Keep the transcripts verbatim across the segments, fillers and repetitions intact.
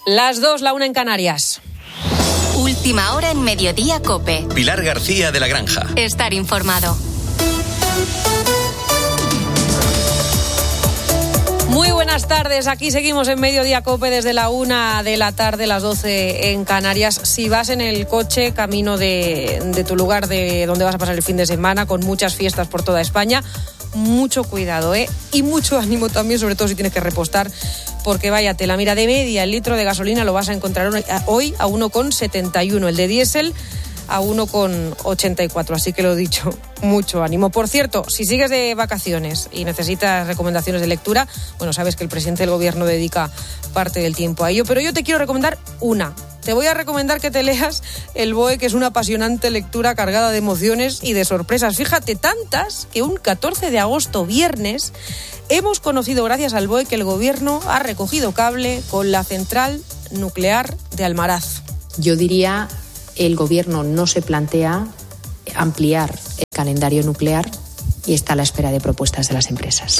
Las dos, la una en Canarias. Última hora en Mediodía COPE. Pilar García de la Granja. Estar informado. Muy buenas tardes, aquí seguimos en Mediodía COPE desde la una de la tarde, las doce en Canarias. Si vas en el coche camino de, de tu lugar de donde vas a pasar el fin de semana, con muchas fiestas por toda España, mucho cuidado, ¿eh? Y mucho ánimo también, sobre todo si tienes que repostar, porque vaya tela. Mira, de media el litro de gasolina lo vas a encontrar hoy a uno con setenta y uno, el de diésel a uno con ochenta y cuatro, así que lo dicho, mucho ánimo. Por cierto, si sigues de vacaciones y necesitas recomendaciones de lectura, bueno, sabes que el presidente del gobierno dedica parte del tiempo a ello, pero yo te quiero recomendar una. Te voy a recomendar que te leas El B O E, que es una apasionante lectura cargada de emociones y de sorpresas. Fíjate, tantas que un catorce de agosto, viernes, hemos conocido gracias al B O E que el gobierno ha recogido cable con la central nuclear de Almaraz. Yo diría, el gobierno no se plantea ampliar el calendario nuclear y está a la espera de propuestas de las empresas.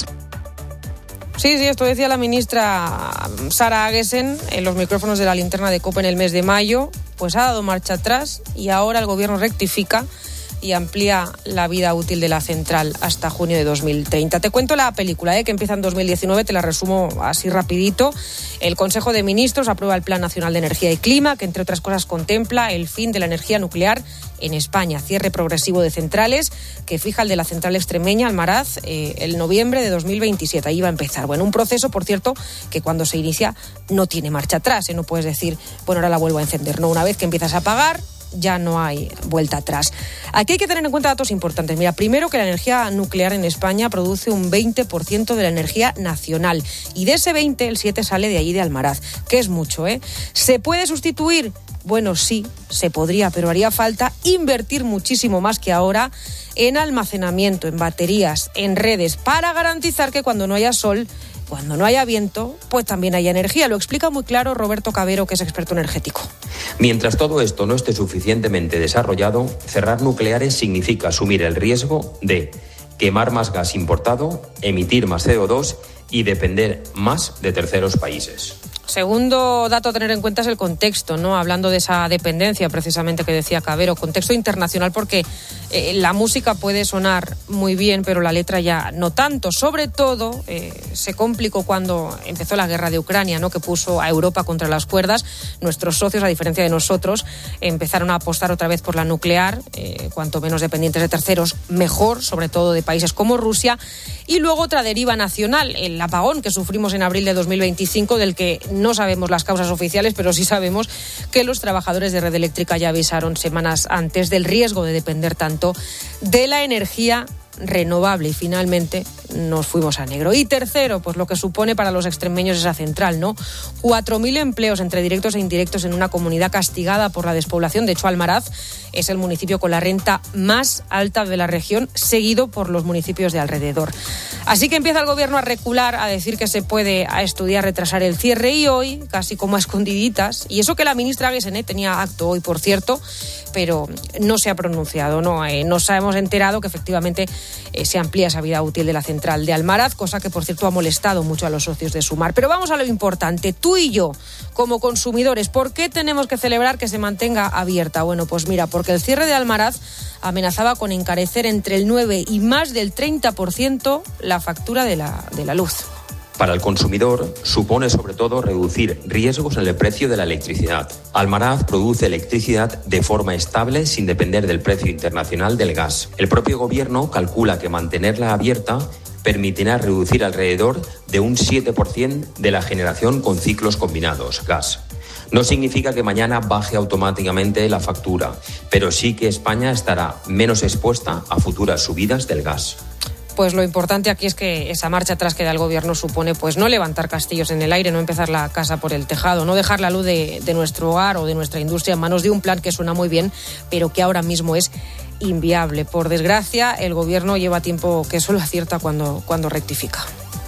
Sí, sí, esto decía la ministra Sara Agesen en los micrófonos de la linterna de COPE en el mes de mayo. Pues ha dado marcha atrás y ahora el gobierno rectifica y amplía la vida útil de la central hasta junio de dos mil treinta. Te cuento la película, ¿eh? que empieza en dos mil diecinueve, te la resumo así rapidito. El Consejo de Ministros aprueba el Plan Nacional de Energía y Clima, que entre otras cosas contempla el fin de la energía nuclear en España, cierre progresivo de centrales, que fija el de la central extremeña Almaraz eh, el noviembre de dos mil veintisiete. Ahí va a empezar. Bueno, un proceso, por cierto, que cuando se inicia no tiene marcha atrás, ¿eh? No puedes decir, bueno, ahora la vuelvo a encender. No, una vez que empiezas a apagar, ya no hay vuelta atrás. Aquí hay que tener en cuenta datos importantes. Mira, primero que la energía nuclear en España produce un veinte por ciento de la energía nacional y de ese veinte, el siete sale de allí de Almaraz, que es mucho, ¿eh? ¿Se puede sustituir? Bueno, sí, se podría, pero haría falta invertir muchísimo más que ahora en almacenamiento, en baterías, en redes, para garantizar que cuando no haya sol, cuando no haya viento, pues también haya energía. Lo explica muy claro Roberto Cabero, que es experto energético. Mientras todo esto no esté suficientemente desarrollado, cerrar nucleares significa asumir el riesgo de quemar más gas importado, emitir más C O dos y depender más de terceros países. Segundo dato a tener en cuenta es el contexto, ¿no? Hablando de esa dependencia precisamente que decía Cabero, contexto internacional, porque eh, la música puede sonar muy bien, pero la letra ya no tanto. Sobre todo eh, se complicó cuando empezó la guerra de Ucrania, ¿no? Que puso a Europa contra las cuerdas. Nuestros socios, a diferencia de nosotros, empezaron a apostar otra vez por la nuclear, eh, cuanto menos dependientes de terceros, mejor, sobre todo de países como Rusia. Y luego otra deriva nacional, el apagón que sufrimos en abril de dos mil veinticinco, del que no sabemos las causas oficiales, pero sí sabemos que los trabajadores de Red Eléctrica ya avisaron semanas antes del riesgo de depender tanto de la energía renovable y finalmente nos fuimos a negro. Y tercero, pues lo que supone para los extremeños esa central, ¿no? cuatro mil empleos entre directos e indirectos en una comunidad castigada por la despoblación. De hecho, Almaraz es el municipio con la renta más alta de la región, seguido por los municipios de alrededor. Así que empieza el gobierno a recular, a decir que se puede a estudiar retrasar el cierre y hoy, casi como a escondiditas, y eso que la ministra Agesen tenía acto hoy, por cierto, pero no se ha pronunciado, no, eh, nos hemos enterado que efectivamente eh, se amplía esa vida útil de la central de Almaraz, cosa que por cierto ha molestado mucho a los socios de Sumar. Pero vamos a lo importante, tú y yo, como consumidores, ¿por qué tenemos que celebrar que se mantenga abierta? Bueno, pues mira, porque el cierre de Almaraz amenazaba con encarecer entre el nueve y más del treinta por ciento la factura de la, de la luz. Para el consumidor supone sobre todo reducir riesgos en el precio de la electricidad. Almaraz produce electricidad de forma estable sin depender del precio internacional del gas. El propio gobierno calcula que mantenerla abierta permitirá reducir alrededor de un siete por ciento de la generación con ciclos combinados, gas. No significa que mañana baje automáticamente la factura, pero sí que España estará menos expuesta a futuras subidas del gas. Pues lo importante aquí es que esa marcha atrás que da el gobierno supone pues no levantar castillos en el aire, no empezar la casa por el tejado, no dejar la luz de, de nuestro hogar o de nuestra industria en manos de un plan que suena muy bien, pero que ahora mismo es inviable. Por desgracia, el gobierno lleva tiempo que solo acierta cuando, cuando rectifica.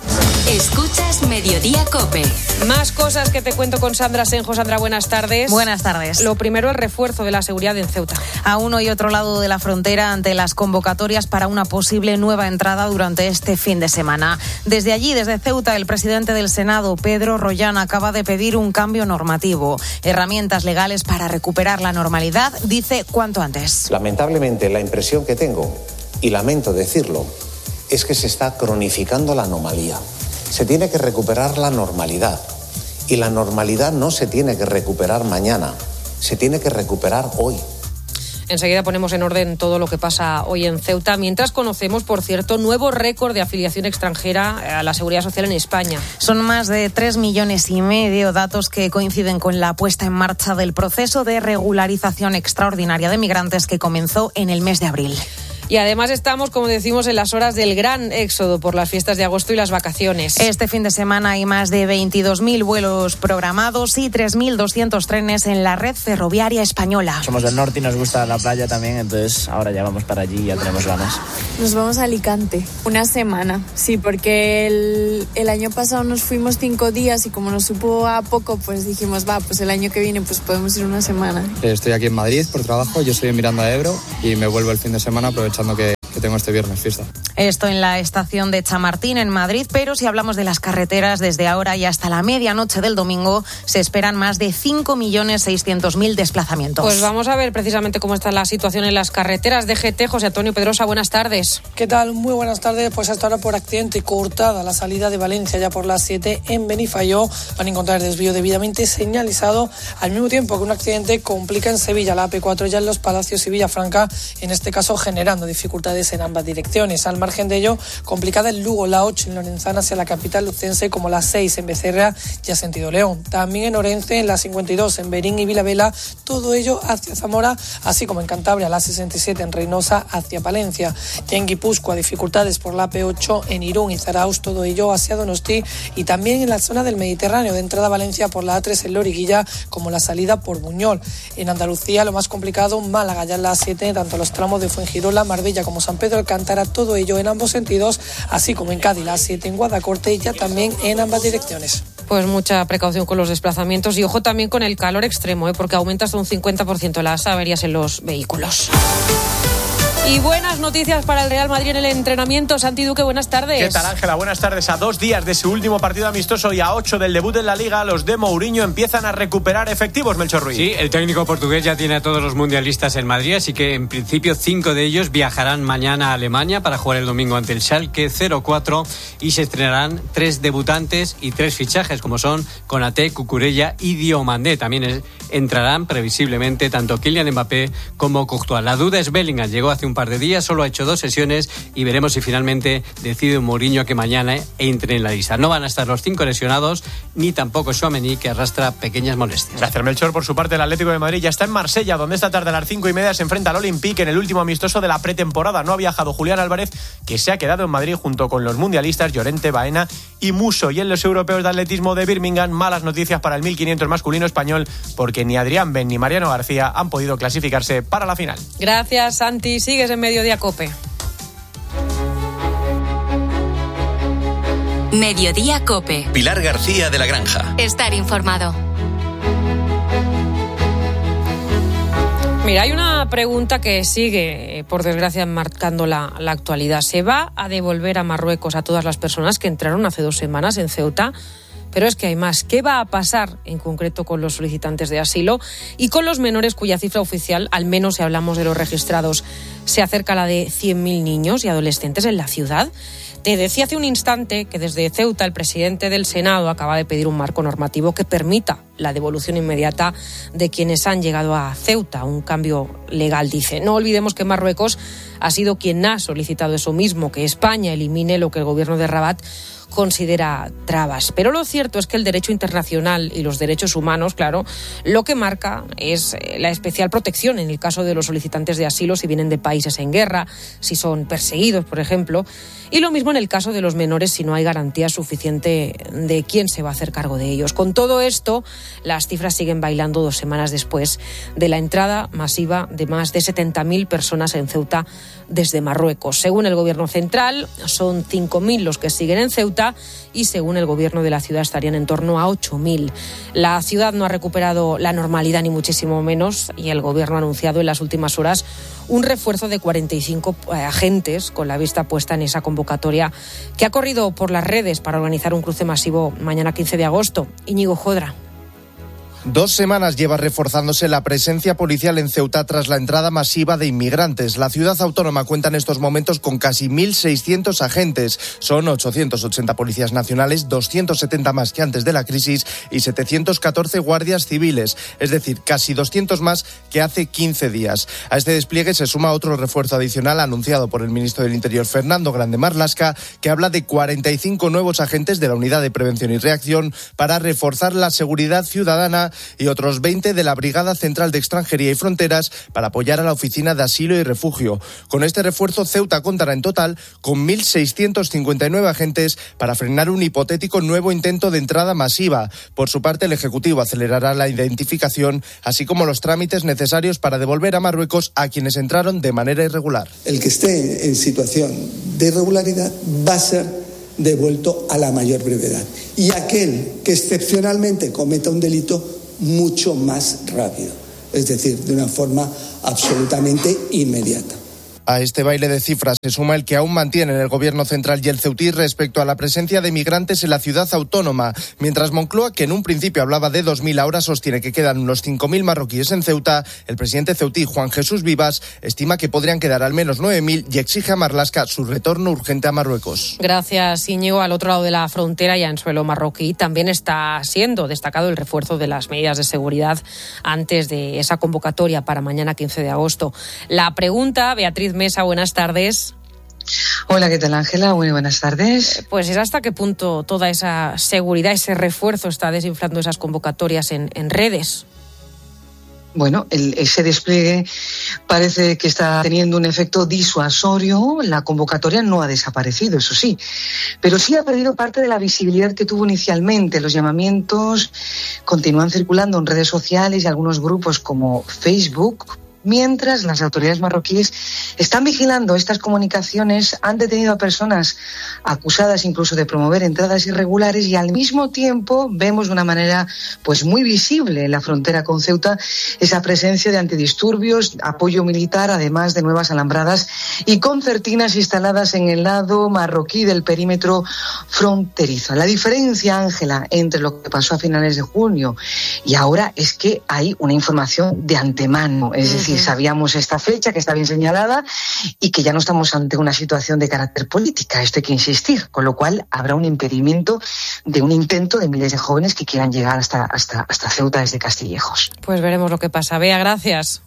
Escuchas Mediodía COPE. Más cosas que te cuento con Sandra Senjo. Sandra, buenas tardes. Buenas tardes. Lo primero, el refuerzo de la seguridad en Ceuta. A uno y otro lado de la frontera ante las convocatorias para una posible nueva entrada durante este fin de semana. Desde allí, desde Ceuta, el presidente del Senado, Pedro Rollán, acaba de pedir un cambio normativo. Herramientas legales para recuperar la normalidad, dice, cuanto antes. Lamentablemente, la impresión que tengo, y lamento decirlo, es que se está cronificando la anomalía. Se tiene que recuperar la normalidad. Y la normalidad no se tiene que recuperar mañana, se tiene que recuperar hoy. Enseguida ponemos en orden todo lo que pasa hoy en Ceuta, mientras conocemos, por cierto, nuevo récord de afiliación extranjera a la Seguridad Social en España. Son más de tres millones y medio, datos que coinciden con la puesta en marcha del proceso de regularización extraordinaria de migrantes que comenzó en el mes de abril. Y además estamos, como decimos, en las horas del gran éxodo por las fiestas de agosto y las vacaciones. Este fin de semana hay más de veintidós mil vuelos programados y tres mil doscientos trenes en la red ferroviaria española. Somos del norte y nos gusta la playa también, entonces ahora ya vamos para allí y ya tenemos ganas. Nos vamos a Alicante, una semana, sí, porque el, el año pasado nos fuimos cinco días y como nos supo a poco, pues dijimos, va, pues el año que viene pues podemos ir una semana. Estoy aquí en Madrid por trabajo, yo estoy en Miranda de Ebro y me vuelvo el fin de semana aprovechando Que, que tengo este viernes fiesta. Esto en la estación de Chamartín, en Madrid, pero si hablamos de las carreteras, desde ahora y hasta la medianoche del domingo se esperan más de cinco millones seiscientos mil desplazamientos. Pues vamos a ver precisamente cómo está la situación en las carreteras. D G T, José Antonio Pedrosa, buenas tardes. ¿Qué tal? Muy buenas tardes. Pues hasta ahora por accidente cortada la salida de Valencia ya por las siete en Benifayó. Van a encontrar desvío debidamente señalizado, al mismo tiempo que un accidente complica en Sevilla la A P cuatro ya en Los Palacios y Villafranca, en este caso generando dificultades en ambas direcciones. Al margen de ello, complicada en Lugo, la ocho en Lorenzana hacia la capital lucense, como la seis en Becerra y a sentido León. También en Orense, en la cincuenta y dos en Berín y Vilavela, todo ello hacia Zamora, así como en Cantabria, la sesenta y siete en Reynosa hacia Palencia. Y en Guipúzcoa, dificultades por la A P ocho en Irún y Zarauz, todo ello hacia Donosti, y también en la zona del Mediterráneo, de entrada a Valencia por la A tres en Loriguilla, como la salida por Buñol. En Andalucía, lo más complicado, Málaga ya en la A siete, tanto los tramos de Fuengirola, Marbella como San Pedro Alcántara, todo ello en ambos sentidos, así como en Cádiz, la A siete en Guadacorte y ya también en ambas direcciones. Pues mucha precaución con los desplazamientos y ojo también con el calor extremo, ¿eh? Porque aumenta hasta un cincuenta por ciento las averías en los vehículos. Y buenas noticias para el Real Madrid en el entrenamiento. Santi Duque, buenas tardes. ¿Qué tal, Ángela? Buenas tardes. A dos días de su último partido amistoso y a ocho del debut en la Liga, los de Mourinho empiezan a recuperar efectivos, Melchor Ruiz. Sí, el técnico portugués ya tiene a todos los mundialistas en Madrid, así que en principio cinco de ellos viajarán mañana a Alemania para jugar el domingo ante el Schalke cero cuatro y se estrenarán tres debutantes y tres fichajes, como son Konaté, Cucurella y Diomandé. También es, entrarán previsiblemente tanto Kylian Mbappé como Courtois. La duda es Bellingham, llegó hace un par de días, solo ha hecho dos sesiones y veremos si finalmente decide Mourinho que mañana entre en la lista. No van a estar los cinco lesionados, ni tampoco Tchouaméni, que arrastra pequeñas molestias. Gracias, Melchor. Por su parte, el Atlético de Madrid ya está en Marsella, donde esta tarde a las cinco y media se enfrenta al Olympique en el último amistoso de la pretemporada. No ha viajado Julián Álvarez, que se ha quedado en Madrid junto con los mundialistas Llorente, Baena y Musso. Y en los europeos de atletismo de Birmingham, malas noticias para el mil quinientos masculino español, porque ni Adrián Ben ni Mariano García han podido clasificarse para la final. Gracias, Santi. Sigues en Mediodía COPE. Mediodía COPE. Pilar García de la Granja. Estar informado. Mira, hay una pregunta que sigue, por desgracia, marcando la, la actualidad. ¿Se va a devolver a Marruecos a todas las personas que entraron hace dos semanas en Ceuta? Pero es que hay más. ¿Qué va a pasar en concreto con los solicitantes de asilo y con los menores cuya cifra oficial, al menos si hablamos de los registrados, se acerca a la de cien mil niños y adolescentes en la ciudad? Te decía hace un instante que desde Ceuta el presidente del Senado acaba de pedir un marco normativo que permita la devolución inmediata de quienes han llegado a Ceuta, un cambio legal, dice. No olvidemos que Marruecos ha sido quien ha solicitado eso mismo, que España elimine lo que el gobierno de Rabat considera trabas. Pero lo cierto es que el derecho internacional y los derechos humanos, claro, lo que marca es la especial protección en el caso de los solicitantes de asilo si vienen de países en guerra, si son perseguidos, por ejemplo, y lo mismo en el caso de los menores si no hay garantía suficiente de quién se va a hacer cargo de ellos. Con todo esto, las cifras siguen bailando dos semanas después de la entrada masiva de más de setenta mil personas en Ceuta desde Marruecos. Según el gobierno central, son cinco mil los que siguen en Ceuta Ceuta y, según el gobierno de la ciudad, estarían en torno a ocho mil. La ciudad no ha recuperado la normalidad ni muchísimo menos, y el gobierno ha anunciado en las últimas horas un refuerzo de cuarenta y cinco agentes, con la vista puesta en esa convocatoria que ha corrido por las redes para organizar un cruce masivo mañana quince de agosto. Íñigo Jodra. Dos semanas lleva reforzándose la presencia policial en Ceuta tras la entrada masiva de inmigrantes. La ciudad autónoma cuenta en estos momentos con casi mil seiscientos agentes. Son ochocientos ochenta policías nacionales, doscientos setenta más que antes de la crisis y setecientos catorce guardias civiles, es decir, casi doscientos más que hace quince días. A este despliegue se suma otro refuerzo adicional anunciado por el ministro del Interior, Fernando Grande Marlaska, que habla de cuarenta y cinco nuevos agentes de la Unidad de Prevención y Reacción para reforzar la seguridad ciudadana y otros veinte de la Brigada Central de Extranjería y Fronteras para apoyar a la Oficina de Asilo y Refugio. Con este refuerzo, Ceuta contará en total con mil seiscientos cincuenta y nueve agentes para frenar un hipotético nuevo intento de entrada masiva. Por su parte, el Ejecutivo acelerará la identificación, así como los trámites necesarios para devolver a Marruecos a quienes entraron de manera irregular. El que esté en situación de irregularidad va a ser devuelto a la mayor brevedad. Y aquel que excepcionalmente cometa un delito, mucho más rápido, es decir, de una forma absolutamente inmediata. A este baile de cifras se suma el que aún mantienen el Gobierno central y el ceutí respecto a la presencia de migrantes en la ciudad autónoma, mientras Moncloa, que en un principio hablaba de dos mil, ahora sostiene que quedan unos cinco mil marroquíes en Ceuta. El presidente ceutí, Juan Jesús Vivas, estima que podrían quedar al menos nueve mil y exige a Marlaska su retorno urgente a Marruecos. Gracias, Íñigo. Al otro lado de la frontera, ya en suelo marroquí, también está siendo destacado el refuerzo de las medidas de seguridad antes de esa convocatoria para mañana quince de agosto. La pregunta, Beatriz Mesa, buenas tardes. Hola, ¿qué tal, Ángela? Muy buenas tardes. Pues es hasta qué punto toda esa seguridad, ese refuerzo está desinflando esas convocatorias en, en redes. Bueno, el, ese despliegue parece que está teniendo un efecto disuasorio. La convocatoria no ha desaparecido, eso sí, pero sí ha perdido parte de la visibilidad que tuvo inicialmente. Los llamamientos continúan circulando en redes sociales y algunos grupos como Facebook, mientras las autoridades marroquíes están vigilando estas comunicaciones. Han detenido a personas acusadas incluso de promover entradas irregulares y al mismo tiempo vemos de una manera pues muy visible en la frontera con Ceuta esa presencia de antidisturbios, apoyo militar, además de nuevas alambradas y concertinas instaladas en el lado marroquí del perímetro fronterizo. La diferencia, Ángela, entre lo que pasó a finales de junio y ahora es que hay una información de antemano, es decir, si sabíamos esta fecha que está bien señalada y que ya no estamos ante una situación de carácter política, esto hay que insistir, con lo cual habrá un impedimento de un intento de miles de jóvenes que quieran llegar hasta, hasta, hasta Ceuta desde Castillejos. Pues veremos lo que pasa. Bea, gracias.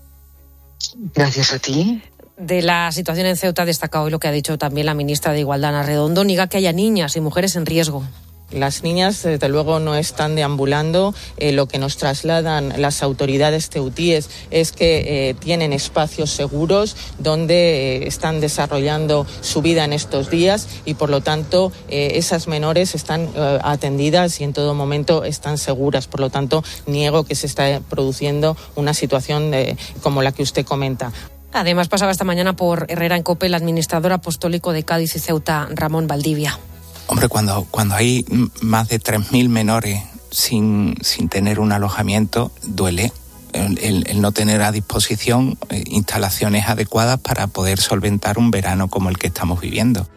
Gracias a ti. De la situación en Ceuta ha destacado hoy lo que ha dicho también la ministra de Igualdad, Ana Redondo, niega que haya niñas y mujeres en riesgo. Las niñas, desde luego, no están deambulando. Eh, lo que nos trasladan las autoridades ceutíes es que eh, tienen espacios seguros donde eh, están desarrollando su vida en estos días y, por lo tanto, eh, esas menores están eh, atendidas y en todo momento están seguras. Por lo tanto, niego que se está produciendo una situación de, como la que usted comenta. Además, pasaba esta mañana por Herrera en COPE el administrador apostólico de Cádiz y Ceuta, Ramón Valdivia. Hombre, cuando, cuando hay más de tres mil menores sin, sin tener un alojamiento, duele el, el, el no tener a disposición eh, instalaciones adecuadas para poder solventar un verano como el que estamos viviendo.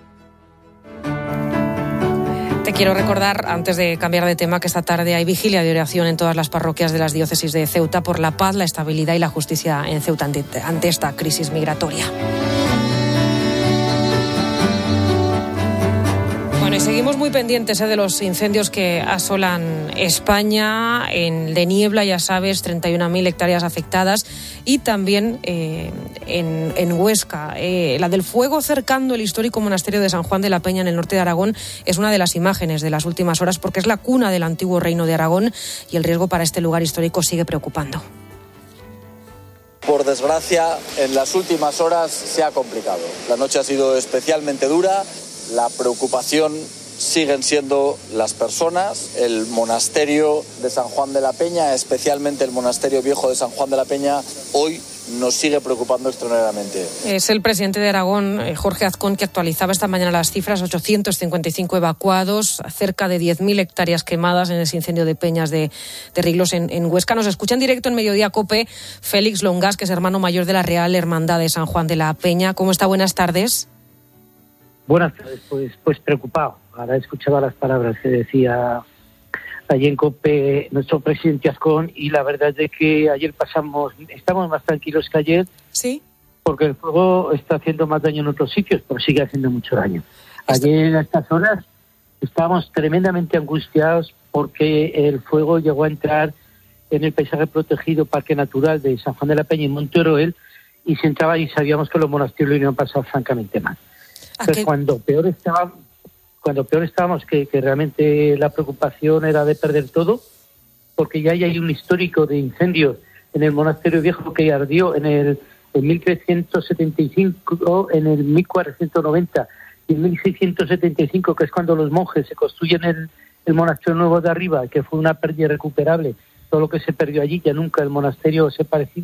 Te quiero recordar, antes de cambiar de tema, que esta tarde hay vigilia de oración en todas las parroquias de las diócesis de Ceuta por la paz, la estabilidad y la justicia en Ceuta ante, ante esta crisis migratoria. Bueno, y seguimos muy pendientes ¿eh? de los incendios que asolan España. En de niebla, ya sabes, treinta y una mil hectáreas afectadas. Y también eh, en, en Huesca. Eh, la del fuego cercando el histórico monasterio de San Juan de la Peña en el norte de Aragón es una de las imágenes de las últimas horas porque es la cuna del antiguo reino de Aragón y el riesgo para este lugar histórico sigue preocupando. Por desgracia, en las últimas horas se ha complicado. La noche ha sido especialmente dura. La preocupación siguen siendo las personas. El monasterio de San Juan de la Peña, especialmente el monasterio viejo de San Juan de la Peña, hoy nos sigue preocupando extraordinariamente. Es el presidente de Aragón, Jorge Azcón, que actualizaba esta mañana las cifras: ochocientos cincuenta y cinco evacuados, cerca de diez mil hectáreas quemadas en ese incendio de Peñas de, de Riglos en, en Huesca. Nos escucha en directo en Mediodía COPE Félix Longas, que es hermano mayor de la Real Hermandad de San Juan de la Peña. ¿Cómo está? Buenas tardes. Buenas tardes, pues, pues preocupado. Ahora escuchaba las palabras que decía allí en COPE nuestro presidente Azcón, y la verdad es que ayer pasamos, estamos más tranquilos que ayer. Sí. Porque el fuego está haciendo más daño en otros sitios, pero sigue haciendo mucho daño. Ayer a estas horas estábamos tremendamente angustiados porque el fuego llegó a entrar en el paisaje protegido Parque Natural de San Juan de la Peña y Monte Oroel, y se entraba y sabíamos que los monasterios lo iban a pasar francamente mal. Entonces, cuando peor estaba, cuando peor estábamos, que, que realmente la preocupación era de perder todo, porque ya hay un histórico de incendios en el monasterio viejo que ardió en el en mil trescientos setenta y cinco, en el mil cuatrocientos noventa y en mil seiscientos setenta y cinco, que es cuando los monjes se construyen el, el monasterio nuevo de arriba, que fue una pérdida irrecuperable. Todo lo que se perdió allí, ya nunca el monasterio se pareció.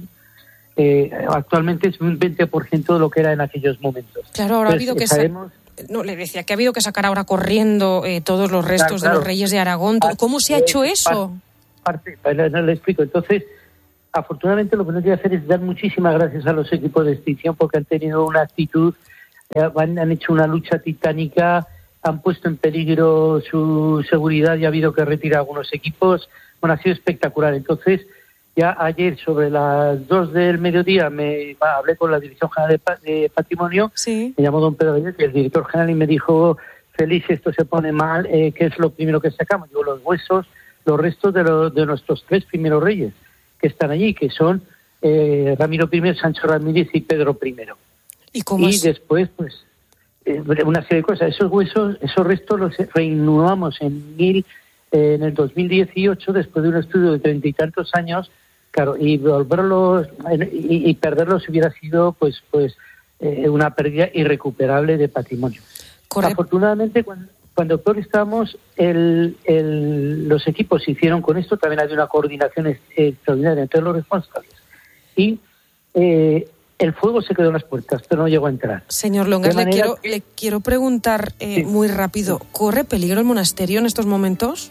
Eh, actualmente es un veinte por ciento de lo que era en aquellos momentos. Claro, ahora Entonces, ha habido que sabemos... sa- no, le decía que ha habido que sacar ahora corriendo eh, todos los restos claro, claro. de los reyes de Aragón. ¿Cómo se ha hecho eh, eso? Parte, parte, no, le explico. Entonces, afortunadamente lo que no quiero hacer es dar muchísimas gracias a los equipos de extinción, porque han tenido una actitud, eh, han, han hecho una lucha titánica, han puesto en peligro su seguridad y ha habido que retirar algunos equipos. Bueno, ha sido espectacular. Entonces, ya ayer sobre las dos del mediodía me bah, hablé con la Dirección General de, de Patrimonio, sí. Me llamó don Pedro Ayer, el director general, y me dijo: Félix, esto se pone mal, eh, ¿qué es lo primero que sacamos? Digo, los huesos, los restos de, lo, de nuestros tres primeros reyes que están allí, que son eh, Ramiro primero, Sancho Ramírez y Pedro primero. Y, cómo y es? después, pues, eh, una serie de cosas. Esos huesos, esos restos los reinhumamos en, mil, eh, en el dos mil dieciocho, después de un estudio de treinta y tantos años. Claro, y volverlos y, y perderlos hubiera sido pues pues eh, una pérdida irrecuperable de patrimonio. Correcto. Afortunadamente, cuando, cuando peor estábamos, el, el, los equipos se hicieron con esto. También había una coordinación extraordinaria entre los responsables. Y eh, el fuego se quedó en las puertas, pero no llegó a entrar. Señor Longas, le quiero, que... le quiero preguntar eh, sí. muy rápido, ¿corre peligro el monasterio en estos momentos?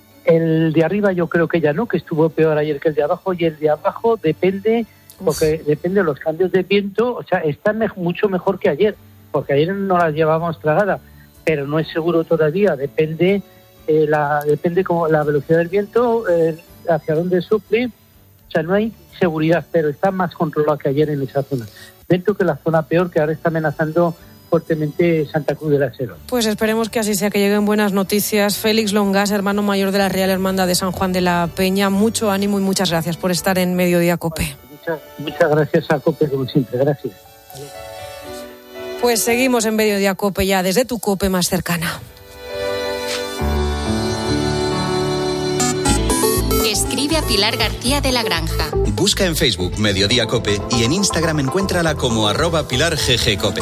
El de arriba yo creo que ya no, que estuvo peor ayer que el de abajo, y el de abajo depende, porque Uf. depende de los cambios de viento, o sea, está me- mucho mejor que ayer, porque ayer no las llevábamos tragada, pero no es seguro todavía, depende eh, la depende como la velocidad del viento, eh, hacia dónde suple, o sea, no hay seguridad, pero está más controlado que ayer en esa zona. Dentro que la zona peor, que ahora está amenazando fuertemente Santa Cruz de la Sierra. Pues esperemos que así sea, que lleguen buenas noticias. Félix Longas, hermano mayor de la Real Hermandad de San Juan de la Peña, mucho ánimo y muchas gracias por estar en Mediodía COPE. Muchas, muchas gracias a COPE, como siempre, gracias. Pues seguimos en Mediodía COPE ya, desde tu COPE más cercana. Escribe a Pilar García de la Granja. Busca en Facebook Mediodía COPE y en Instagram encuéntrala como arroba Pilar G G COPE.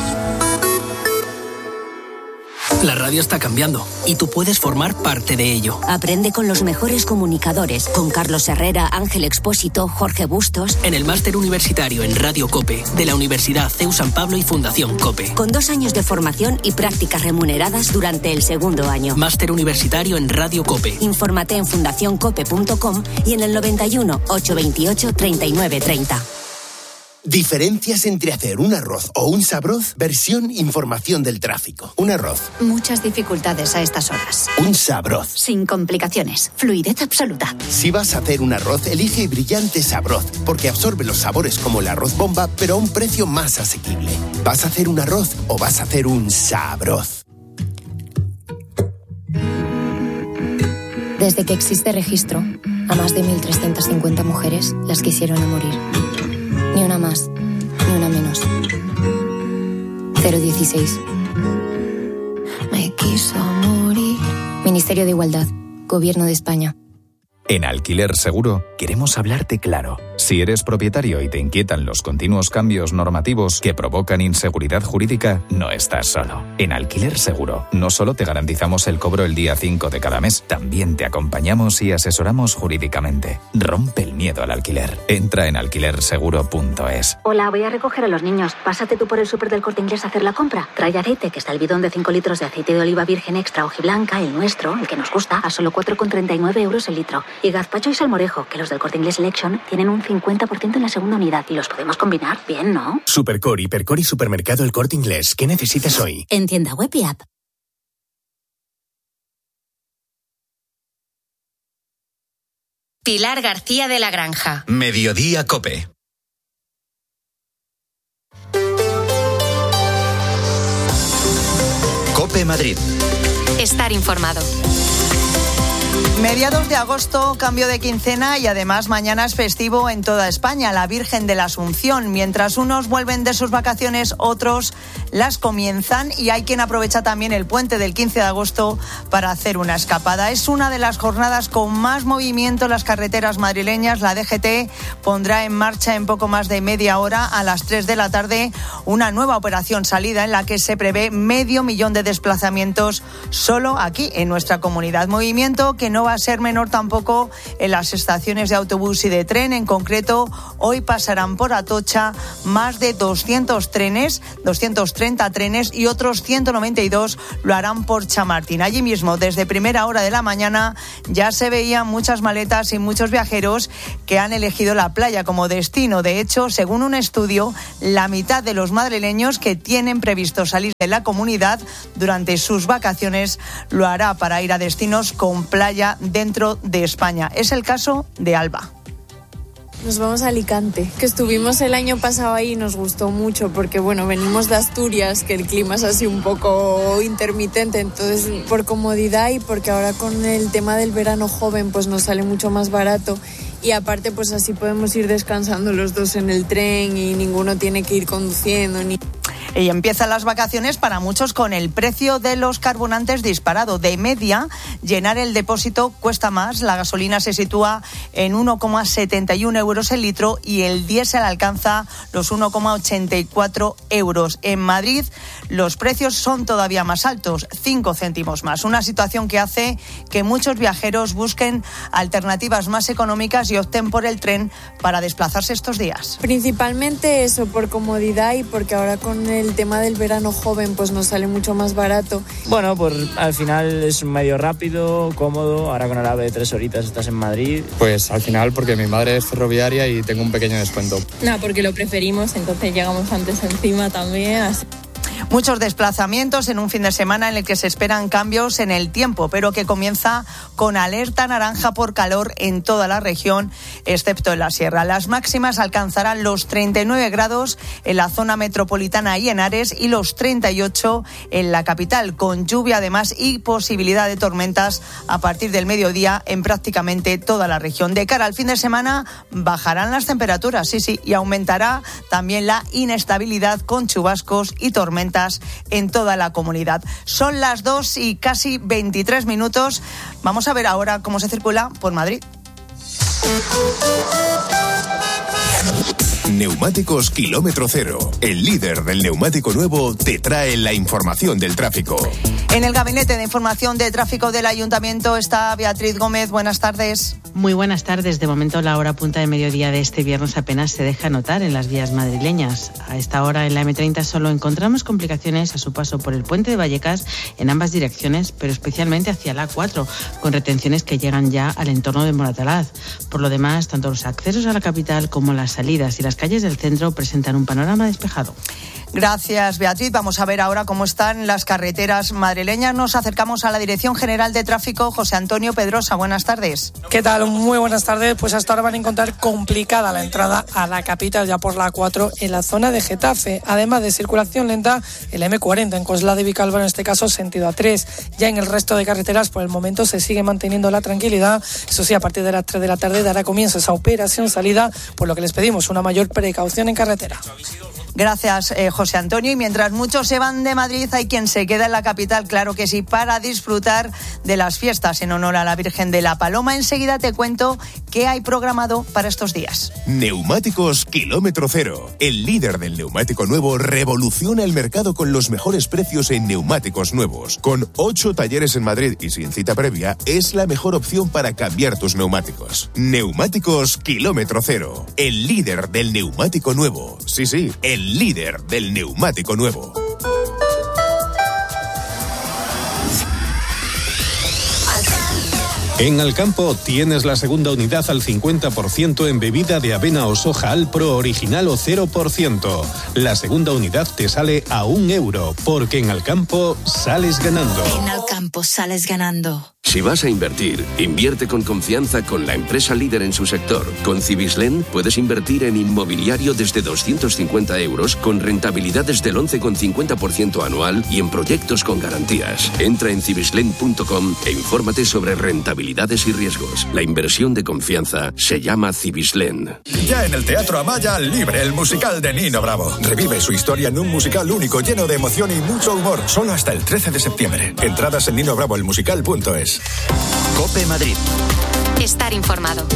La radio está cambiando y tú puedes formar parte de ello. Aprende con los mejores comunicadores, con Carlos Herrera, Ángel Expósito, Jorge Bustos. En el máster universitario en Radio COPE de la Universidad C E U San Pablo y Fundación COPE. Con dos años de formación y prácticas remuneradas durante el segundo año. Máster universitario en Radio COPE. Infórmate en fundación cope punto com y en el noventa y uno, ochocientos veintiocho, treinta y nueve treinta. Diferencias entre hacer un arroz o un sabroz, versión información del tráfico. Un arroz. Muchas dificultades a estas horas. Un sabroz. Sin complicaciones. Fluidez absoluta. Si vas a hacer un arroz, elige Brillante Sabroz, porque absorbe los sabores como el arroz bomba, pero a un precio más asequible. ¿Vas a hacer un arroz o vas a hacer un sabroz? Desde que existe registro, a más de mil trescientas cincuenta mujeres las quisieron a morir. Ni una más, ni una menos. cero dieciséis. Me quiso morir. Ministerio de Igualdad, Gobierno de España. En Alquiler Seguro queremos hablarte claro. Si eres propietario y te inquietan los continuos cambios normativos que provocan inseguridad jurídica, no estás solo. En Alquiler Seguro no solo te garantizamos el cobro el día cinco de cada mes, también te acompañamos y asesoramos jurídicamente. Rompe el miedo al alquiler. Entra en alquiler seguro punto es. Hola, voy a recoger a los niños. Pásate tú por el súper del Corte Inglés a hacer la compra. Trae aceite, que está el bidón de cinco litros de aceite de oliva virgen extra hojiblanca, el nuestro, el que nos gusta, a solo cuatro con treinta y nueve euros el litro. Y gazpacho y salmorejo, que los del Corte Inglés Selection tienen un cincuenta por ciento en la segunda unidad. Y los podemos combinar bien, ¿no? Supercor, Hipercor y Supermercado El Corte Inglés. ¿Qué necesitas hoy? En tienda web y app. Pilar García de la Granja. Mediodía Cope. Cope Madrid. Estar informado. Mediados de agosto, cambio de quincena y además mañana es festivo en toda España, la Virgen de la Asunción. Mientras unos vuelven de sus vacaciones, otros las comienzan y hay quien aprovecha también el puente del quince de agosto para hacer una escapada. Es una de las jornadas con más movimiento en las carreteras madrileñas. La D G T pondrá en marcha en poco más de media hora, a las tres de la tarde, una nueva operación salida en la que se prevé medio millón de desplazamientos solo aquí en nuestra comunidad. Movimiento que no va a ser menor tampoco en las estaciones de autobús y de tren. En concreto, hoy pasarán por Atocha más de doscientos trenes, doscientos treinta trenes, y otros ciento noventa y dos lo harán por Chamartín. Allí mismo, desde primera hora de la mañana, ya se veían muchas maletas y muchos viajeros que han elegido la playa como destino. De hecho, según un estudio, la mitad de los madrileños que tienen previsto salir de la comunidad durante sus vacaciones lo hará para ir a destinos con playa dentro de España. Es el caso de Alba. Nos vamos a Alicante, que estuvimos el año pasado ahí y nos gustó mucho porque, bueno, venimos de Asturias, que el clima es así un poco intermitente, entonces por comodidad y porque ahora con el tema del verano joven pues nos sale mucho más barato y aparte pues así podemos ir descansando los dos en el tren y ninguno tiene que ir conduciendo ni... Y empiezan las vacaciones para muchos con el precio de los carburantes disparado. De media, llenar el depósito cuesta más. La gasolina se sitúa en uno coma setenta y uno euros el litro y el diésel alcanza los uno coma ochenta y cuatro euros. En Madrid, los precios son todavía más altos, cinco céntimos más. Una situación que hace que muchos viajeros busquen alternativas más económicas y opten por el tren para desplazarse estos días. Principalmente eso, por comodidad y porque ahora con el tema del verano joven pues nos sale mucho más barato. Bueno, pues al final es un medio rápido, cómodo. Ahora con el AVE de tres horitas estás en Madrid. Pues al final porque mi madre es ferroviaria y tengo un pequeño descuento. Nada, porque lo preferimos, entonces llegamos antes encima también, así. Muchos desplazamientos en un fin de semana en el que se esperan cambios en el tiempo, pero que comienza con alerta naranja por calor en toda la región, excepto en la sierra. Las máximas alcanzarán los treinta y nueve grados en la zona metropolitana y en Ares y los treinta y ocho en la capital, con lluvia además y posibilidad de tormentas a partir del mediodía en prácticamente toda la región. De cara al fin de semana bajarán las temperaturas, sí, sí, y aumentará también la inestabilidad con chubascos y tormentas en toda la comunidad. Son las dos y casi veintitrés minutos. Vamos a ver ahora cómo se circula por Madrid. Neumáticos Kilómetro Cero, el líder del neumático nuevo, te trae la información del tráfico. En el Gabinete de Información de Tráfico del Ayuntamiento está Beatriz Gómez. Buenas tardes. Muy buenas tardes. De momento, la hora punta de mediodía de este viernes apenas se deja notar en las vías madrileñas. A esta hora en la eme treinta solo encontramos complicaciones a su paso por el puente de Vallecas en ambas direcciones, pero especialmente hacia la A cuatro, con retenciones que llegan ya al entorno de Moratalaz. Por lo demás, tanto los accesos a la capital como las salidas y las calles del centro presentan un panorama despejado. Gracias, Beatriz. Vamos a ver ahora cómo están las carreteras madrileñas. Nos acercamos a la Dirección General de Tráfico. José Antonio Pedrosa, buenas tardes. ¿Qué tal? Muy buenas tardes. Pues hasta ahora van a encontrar complicada la entrada a la capital, ya por la A cuatro en la zona de Getafe. Además de circulación lenta, el eme cuarenta en Coslada y Vicálvaro, en este caso sentido A tres. Ya en el resto de carreteras, por el momento se sigue manteniendo la tranquilidad. Eso sí, a partir de las tres de la tarde dará comienzo esa operación salida, por lo que les pedimos una mayor precaución en carretera. Gracias, eh, José Antonio. Y mientras muchos se van de Madrid, hay quien se queda en la capital, claro que sí, para disfrutar de las fiestas en honor a la Virgen de la Paloma. Enseguida te cuento qué hay programado para estos días. Neumáticos Kilómetro Cero. El líder del neumático nuevo revoluciona el mercado con los mejores precios en neumáticos nuevos. Con ocho talleres en Madrid y sin cita previa, es la mejor opción para cambiar tus neumáticos. Neumáticos Kilómetro Cero. El líder del neumático nuevo. Sí, sí, el líder del neumático nuevo. En Alcampo tienes la segunda unidad al cincuenta por ciento en bebida de avena o soja Alpro original o cero por ciento. La segunda unidad te sale a un euro, porque en Alcampo sales ganando. En Alcampo sales ganando. Si vas a invertir, invierte con confianza con la empresa líder en su sector. Con Cibislen puedes invertir en inmobiliario desde doscientos cincuenta euros con rentabilidades del once coma cincuenta por ciento anual y en proyectos con garantías. Entra en cibislen punto com e infórmate sobre rentabilidades y riesgos. La inversión de confianza se llama Cibislen. Ya en el Teatro Amaya, Libre, el musical de Nino Bravo. Revive su historia en un musical único, lleno de emoción y mucho humor. Solo hasta el trece de septiembre. Entradas en nino bravo el musical punto es. COPE Madrid. Estar informado.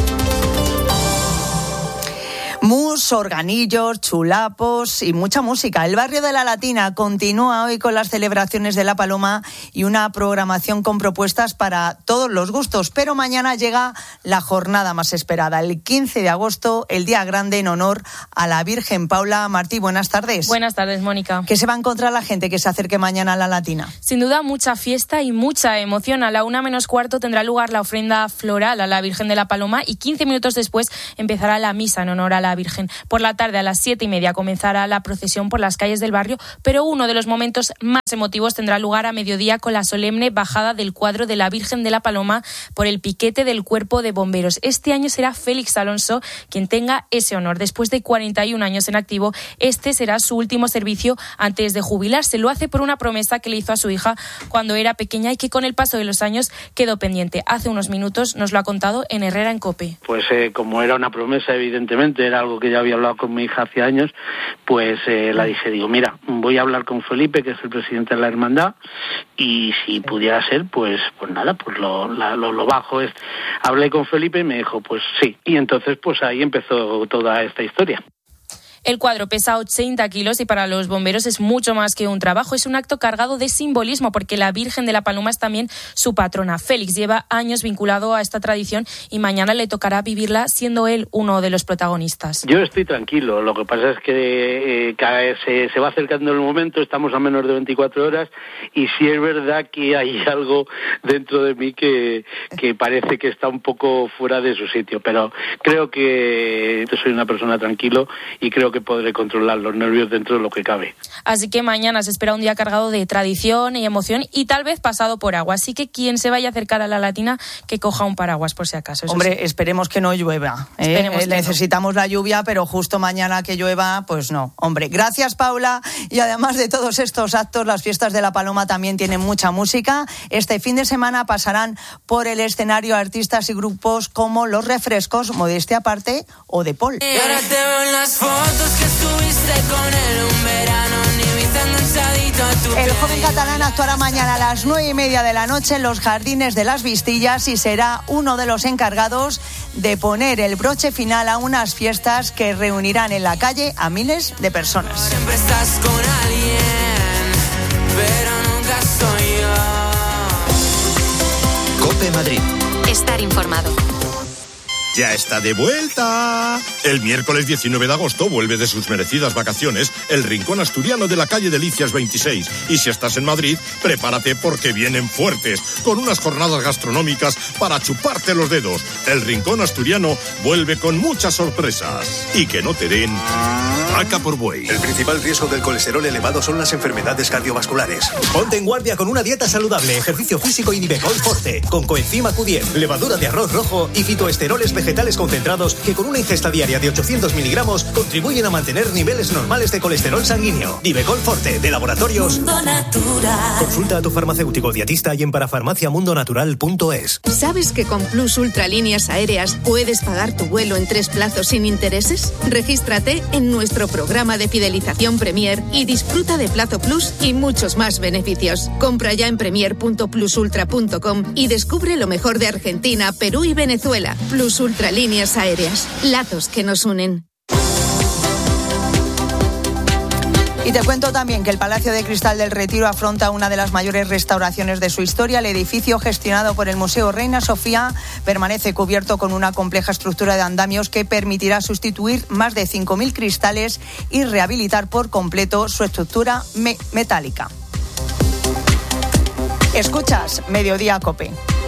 Mus, organillos, chulapos y mucha música. El barrio de la Latina continúa hoy con las celebraciones de la Paloma y una programación con propuestas para todos los gustos. Pero mañana llega la jornada más esperada, el quince de agosto, el día grande en honor a la Virgen. Paula Martí, buenas tardes. Buenas tardes, Mónica. ¿Qué se va a encontrar la gente que se acerque mañana a la Latina? Sin duda, mucha fiesta y mucha emoción. A la una menos cuarto tendrá lugar la ofrenda floral a la Virgen de la Paloma y quince minutos después empezará la misa en honor a la Virgen. Por la tarde, a las siete y media, comenzará la procesión por las calles del barrio, pero uno de los momentos más emotivos tendrá lugar a mediodía con la solemne bajada del cuadro de la Virgen de la Paloma por el piquete del Cuerpo de Bomberos. Este año será Félix Alonso quien tenga ese honor. Después de cuarenta y un años en activo, este será su último servicio antes de jubilarse. Lo hace por una promesa que le hizo a su hija cuando era pequeña y que con el paso de los años quedó pendiente. Hace unos minutos nos lo ha contado en Herrera en COPE. Pues eh, como era una promesa, evidentemente, era algo que ya había hablado con mi hija hace años, pues eh, la dije, digo, mira, voy a hablar con Felipe, que es el presidente de la hermandad, y si pudiera ser, pues pues nada, pues lo, la, lo, lo bajo es. Hablé con Felipe y me dijo, pues sí, y entonces pues ahí empezó toda esta historia. El cuadro pesa ochenta kilos y para los bomberos es mucho más que un trabajo. Es un acto cargado de simbolismo porque la Virgen de la Paloma es también su patrona. Félix lleva años vinculado a esta tradición y mañana le tocará vivirla siendo él uno de los protagonistas. Yo estoy tranquilo. Lo que pasa es que eh, cada vez se, se va acercando el momento. Estamos a menos de veinticuatro horas y sí es verdad que hay algo dentro de mí que, que parece que está un poco fuera de su sitio. Pero creo que soy una persona tranquilo y creo que podré controlar los nervios dentro de lo que cabe. Así que mañana se espera un día cargado de tradición y emoción y tal vez pasado por agua. Así que quien se vaya a acercar a la Latina, que coja un paraguas por si acaso. Eso Hombre, sí. esperemos que no llueva. ¿eh? Esperemos que Necesitamos no. la lluvia, pero justo mañana que llueva, pues no. Hombre, gracias, Paula. Y además de todos estos actos, las fiestas de la Paloma también tienen mucha música. Este fin de semana pasarán por el escenario artistas y grupos como Los Refrescos, Modestia Aparte o De Paul. Y ahora te veo en las fotos que estuviste con él un verano, ni viste enganchadito a tu El joven catalán actuará mañana a las nueve y media de la noche en los Jardines de las Vistillas y será uno de los encargados de poner el broche final a unas fiestas que reunirán en la calle a miles de personas. Siempre estás con alguien, pero nunca soy yo. COPE Madrid. Estar informado. Ya está de vuelta. El miércoles diecinueve de agosto vuelve de sus merecidas vacaciones el Rincón Asturiano de la calle Delicias veintiséis. Y si estás en Madrid, prepárate porque vienen fuertes, con unas jornadas gastronómicas para chuparte los dedos. El Rincón Asturiano vuelve con muchas sorpresas. Y que no te den vaca por buey. El principal riesgo del colesterol elevado son las enfermedades cardiovasculares. Ponte en guardia con una dieta saludable, ejercicio físico y Nivecol Forte, con coenzima Q diez, levadura de arroz rojo y fitoesteroles vegetales concentrados que con una ingesta diaria de ochocientos miligramos contribuyen a mantener niveles normales de colesterol sanguíneo. Nivecol Forte, de Laboratorios Mundo Natural. Consulta a tu farmacéutico dietista y en parafarmaciamundonatural punto es. ¿Sabes que con Plus Ultralíneas Aéreas puedes pagar tu vuelo en tres plazos sin intereses? Regístrate en nuestro nuestro programa de fidelización Premier y disfruta de Plazo Plus y muchos más beneficios. Compra ya en premier punto plus ultra punto com y descubre lo mejor de Argentina, Perú y Venezuela. Plus Ultra Líneas Aéreas. Lazos que nos unen. Y te cuento también que el Palacio de Cristal del Retiro afronta una de las mayores restauraciones de su historia. El edificio, gestionado por el Museo Reina Sofía, permanece cubierto con una compleja estructura de andamios que permitirá sustituir más de cinco mil cristales y rehabilitar por completo su estructura me- metálica. Escuchas Mediodía COPE.